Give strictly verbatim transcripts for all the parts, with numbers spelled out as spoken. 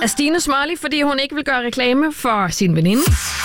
er Stine smålig, fordi hun ikke vil gøre reklame for sin veninde?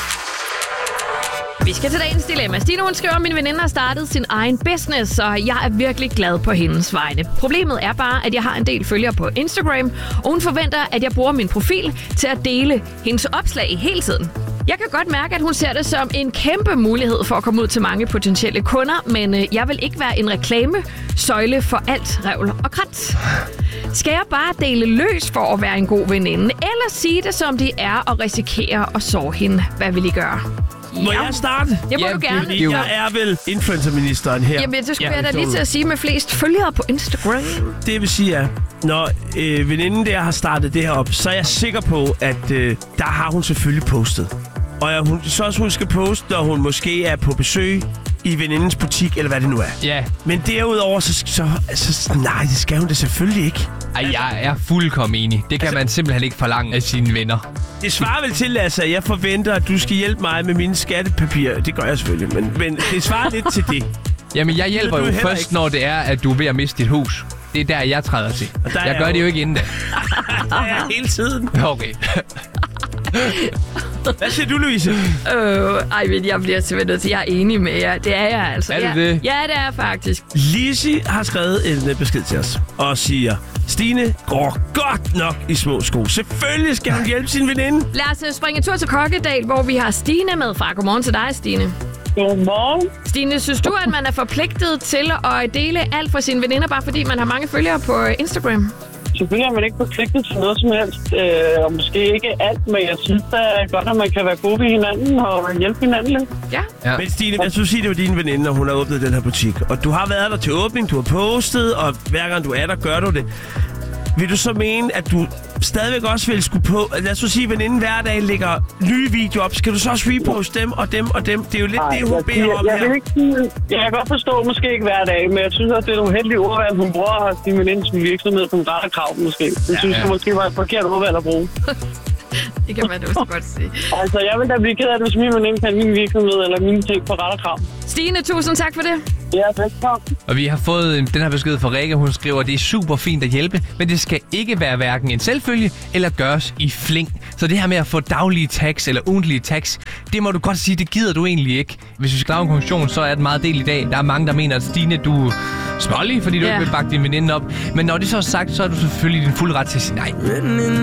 Vi skal til dagens dilemma. Stine, hun skriver, at min veninde har startet sin egen business, og jeg er virkelig glad på hendes vegne. Problemet er bare, at jeg har en del følgere på Instagram, og hun forventer, at jeg bruger min profil til at dele hendes opslag hele tiden. Jeg kan godt mærke, at hun ser det som en kæmpe mulighed for at komme ud til mange potentielle kunder, men jeg vil ikke være en reklamesøjle for alt revl og krat. Skal jeg bare dele løs for at være en god veninde, eller sige det som de er og risikere at såre hende? Hvad vil I gøre? Må ja. jeg starte? Det må ja, du gerne. Fordi jeg er vel influencerministeren her. Jamen, det skulle ja, jeg da lige til at sige med flest følgere på Instagram. Det vil sige, at når øh, veninden der har startet det her op, så er jeg sikker på, at øh, der har hun selvfølgelig postet. Og ja, hun, så også hun skal poste, når hun måske er på besøg i venindens butik, eller hvad det nu er. Ja. Men derudover, så, så altså, nej, det skal hun det selvfølgelig ikke. Ej, jeg er fuldkommen enig. Det kan altså, man simpelthen ikke forlange af sine venner. Det svarer vel til, altså, at jeg forventer, at du skal hjælpe mig med mine skattepapirer. Det gør jeg selvfølgelig, men, men det svarer lidt til det. Jamen, jeg hjælper jo først, ikke, når det er, at du er ved at miste dit hus. Det er der, jeg træder til. Jeg, jeg gør jo... det jo ikke inden da. Det er jeg hele tiden. Okay. Hvad siger du, Louise? Øh, ej, men jeg bliver simpelthen nødt til, jeg er enig med jer. Det er jeg altså. Er det jeg, det? Ja, det er faktisk. Lizzie har skrevet en besked til os og siger, Stine går godt nok i små sko. Selvfølgelig skal hun hjælpe sin veninde. Lad os springe en tur til Kokkedal, hvor vi har Stine med fra. Godmorgen til dig, Stine. Godmorgen. Stine, synes du, at man er forpligtet til at dele alt for sine veninder, bare fordi man har mange følgere på Instagram? Selvfølgelig er man ikke forpligtet til noget som helst, øh, og måske ikke alt, men jeg synes da godt, at man kan være gode ved hinanden og hjælpe hinanden lidt. Ja. ja. Men Stine, jeg skulle sige, det var din veninde, når hun har åbnet den her butik. Og du har været der til åbning, du har postet, og hver gang du er der, gør du det. Vil du så mene, at du stadigvæk også vil skulle på... Lad os så sige, at veninden hver dag lægger nye videoer op. Skal du så også reposte dem og dem og dem? Det er jo lidt Ej, det, hun beder jeg, om jeg, her. Jeg, ikke, jeg kan godt forstå, måske ikke hver dag, men jeg synes, at det er nogle heldige ordvalg, hun bruger sin venindes virksomhed som retterkrav, måske. Det ja, synes jeg ja. måske var et forkert ordvalg at bruge. Det kan man også godt sige. Altså, jeg vil da blive ked af, hvis min veninde kan min virksomhed eller mine ting på retterkrav. Stine, tusind tak for det. Ja, velkommen. Og vi har fået den her besked fra Rikke. Hun skriver, at det er super fint at hjælpe, men det skal ikke være hverken en selvfølge eller gøres i fling. Så det her med at få daglige tags eller ugentlige tags, det må du godt sige, det gider du egentlig ikke. Hvis vi skal drage en konklusion, så er det meget del i dag. Der er mange, der mener, at Stine, du er smålig, fordi du yeah. ikke vil bakke din veninde op. Men når det så er sagt, så er du selvfølgelig din fuld ret til at sige nej.